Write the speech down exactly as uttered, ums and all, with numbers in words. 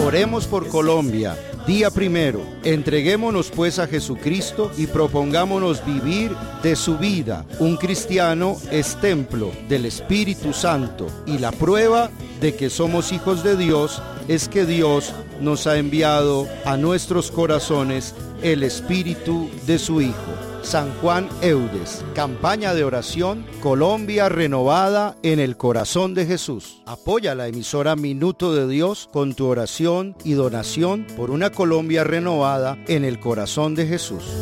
Oremos por Colombia. Día primero, entreguémonos pues a Jesucristo y propongámonos vivir de su vida. Un cristiano es templo del Espíritu Santo y la prueba de que somos hijos de Dios es que Dios nos ha enviado a nuestros corazones el Espíritu de su Hijo. San Juan Eudes, campaña de oración, Colombia renovada en el corazón de Jesús. Apoya la emisora Minuto de Dios con tu oración y donación por una Colombia renovada en el corazón de Jesús.